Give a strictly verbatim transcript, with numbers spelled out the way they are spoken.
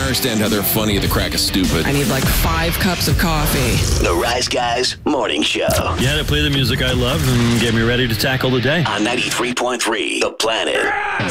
understand how they're funny at the crack of stupid. I need like five cups of coffee. The Rise Guys Morning Show. You had to play the music I love and get me ready to tackle the day. On ninety-three point three, The Planet.